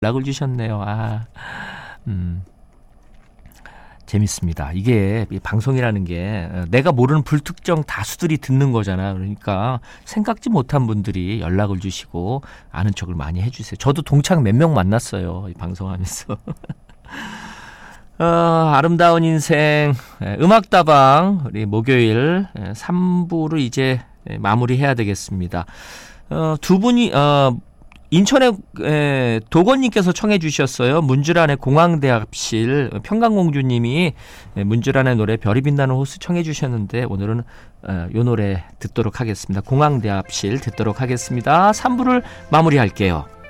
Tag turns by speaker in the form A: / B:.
A: 연락을 주셨네요. 재밌습니다. 이게 방송이라는 게 내가 모르는 불특정 다수들이 듣는 거잖아. 그러니까 생각지 못한 분들이 연락을 주시고 아는 척을 많이 해주세요. 저도 동창 몇 명 만났어요. 이 방송하면서. 아름다운 인생 음악다방 우리 목요일 3부를 이제 마무리해야 되겠습니다. 두 분이 인천의 도건님께서 청해 주셨어요. 문주란의 공항대합실, 평강공주님이 문주란의 노래 별이 빛나는 호수 청해 주셨는데 오늘은 이 노래 듣도록 하겠습니다. 공항대합실 듣도록 하겠습니다. 3부를 마무리할게요.